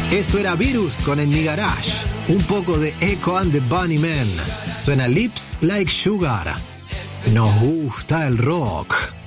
Eso era Virus con En Mi Garage. Un poco de Echo and the Bunnymen. Suena Lips Like Sugar. Nos gusta el rock.